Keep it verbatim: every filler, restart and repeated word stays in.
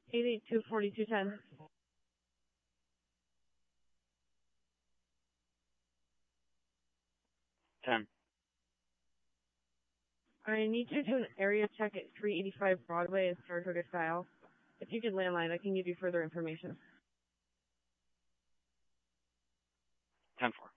eight eight two, four two one zero. ten. I need you to do an area check at three eighty-five Broadway in Saratoga style. If you could landline, I can give you further information. ten four.